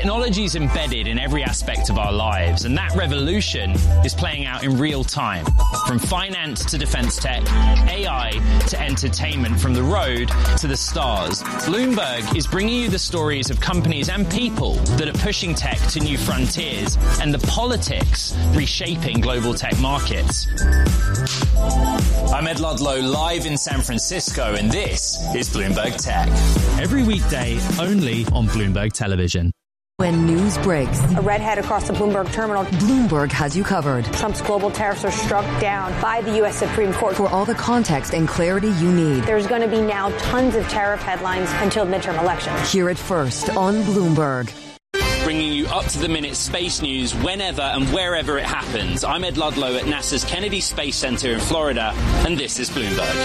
Technology is embedded in every aspect of our lives, and that revolution is playing out in real time. From finance to defense tech, AI to entertainment, from the road to the stars, Bloomberg is bringing you the stories of companies and people that are pushing tech to new frontiers and the politics reshaping global tech markets. I'm Ed Ludlow, live in San Francisco, and this is Bloomberg Tech. Every weekday, only on Bloomberg Television. When news breaks, a redhead across the Bloomberg terminal. Bloomberg has you covered. Trump's global tariffs are struck down by the U.S. Supreme Court. For all the context and clarity you need. There's going to be now tons of tariff headlines until midterm elections. Hear it first on Bloomberg. Bringing you up-to-the-minute space news whenever and wherever it happens. I'm Ed Ludlow at NASA's Kennedy Space Center in Florida, and this is Bloomberg.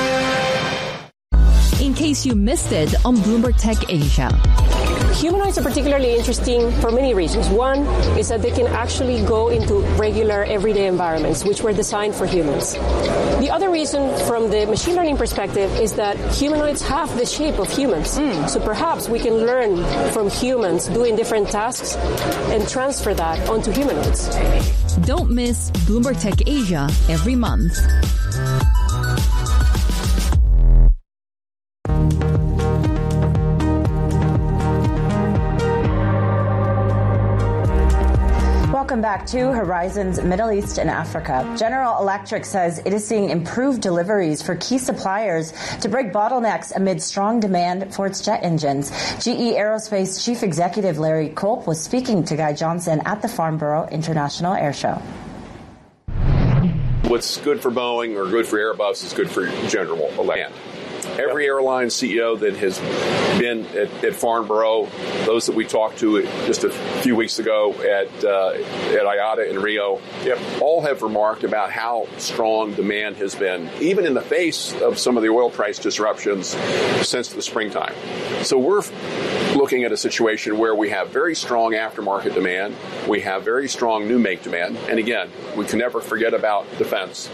In case you missed it on Bloomberg Tech Asia. Humanoids are particularly interesting for many reasons. One is that they can actually go into regular everyday environments, which were designed for humans. The other reason from the machine learning perspective is that humanoids have the shape of humans. So perhaps we can learn from humans doing different tasks and transfer that onto humanoids. Don't miss Bloomberg Tech Asia every month. Welcome back to Horizons Middle East and Africa. General Electric says it is seeing improved deliveries for key suppliers to break bottlenecks amid strong demand for its jet engines. GE Aerospace Chief Executive Larry Culp was speaking to Guy Johnson at the Farnborough International Air Show. What's good for Boeing or good for Airbus is good for General Electric. Every airline CEO that has been at Farnborough, those that we talked to just a few weeks ago at IATA in Rio, all have remarked about how strong demand has been, even in the face of some of the oil price disruptions since the springtime. So we're looking at a situation where we have very strong aftermarket demand, we have very strong new make demand, and again, we can never forget about defense.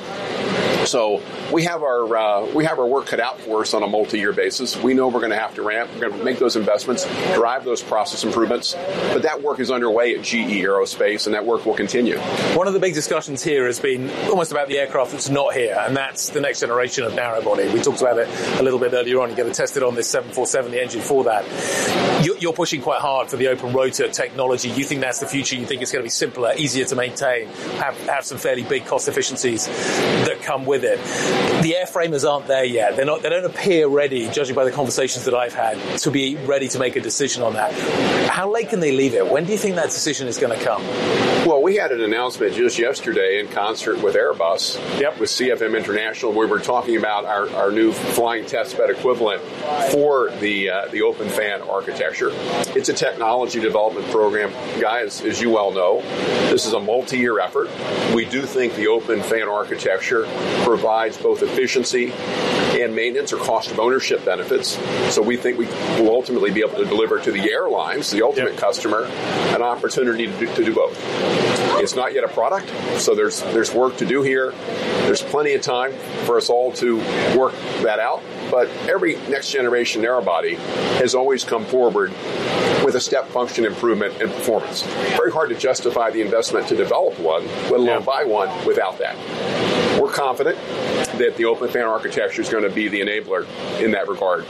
So we have our work cut out for us on a multi-year basis. We know we're going to have to ramp. We're going to make those investments, drive those process improvements. But that work is underway at GE Aerospace, and that work will continue. One of the big discussions here has been almost about the aircraft that's not here, and that's the next generation of narrow body. We talked about it a little bit earlier on. You're going to test it on this 747, the engine for that. You're pushing quite hard for the open rotor technology. You think that's the future. You think it's going to be simpler, easier to maintain, have some fairly big cost efficiencies that come with it. The airframers aren't there yet. They don't appear ready, judging by the conversations that I've had, to be ready to make a decision on that. How late can they leave it? When do you think that decision is going to come? Well, we had an announcement just yesterday in concert with Airbus, with CFM International. We were talking about our new flying test bed equivalent for the open fan architecture. It's a technology development program. Guys, as you well know, this is a multi-year effort. We do think the open fan architecture provides both efficiency and maintenance or cost of ownership benefits. So we think we will ultimately be able to deliver to the airlines, the ultimate customer, an opportunity to do both. It's not yet a product, so there's work to do here. There's plenty of time for us all to work that out. But every next generation narrow body has always come forward with a step function improvement in performance. Very hard to justify the investment to develop one, let alone buy one, without that. We're confident that the open fan architecture is going to be the enabler in that regard.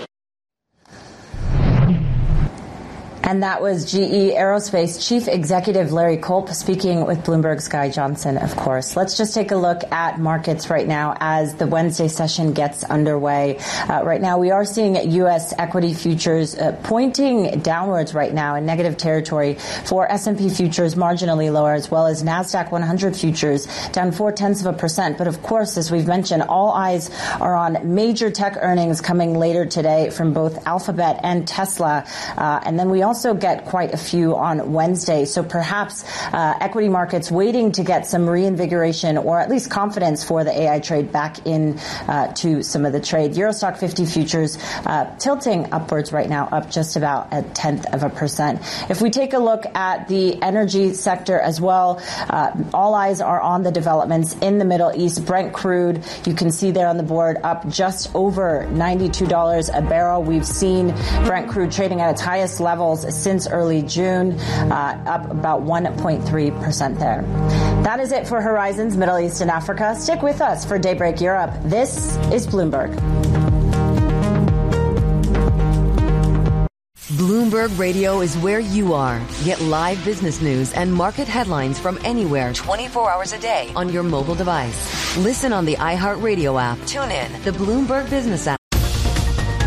And that was GE Aerospace Chief Executive Larry Culp speaking with Bloomberg's Guy Johnson, of course. Let's just take a look at markets right now as the Wednesday session gets underway. Right now, we are seeing U.S. equity futures pointing downwards right now in negative territory for S&P futures marginally lower, as well as NASDAQ 100 futures down 0.4%. But of course, as we've mentioned, all eyes are on major tech earnings coming later today from both Alphabet and Tesla. And then we also get quite a few on Wednesday. So perhaps equity markets waiting to get some reinvigoration or at least confidence for the AI trade back in to some of the trade. Eurostock 50 futures tilting upwards right now, up just about 0.1%. If we take a look at the energy sector as well, all eyes are on the developments in the Middle East. Brent crude, you can see there on the board, up just over $92 a barrel. We've seen Brent crude trading at its highest levels since early June, up about 1.3% there. That is it for Horizons Middle East and Africa. Stick with us for Daybreak Europe. This is Bloomberg. Bloomberg Radio is where you are. Get live business news and market headlines from anywhere 24 hours a day on your mobile device. Listen on the iHeartRadio app. Tune in, the Bloomberg Business app.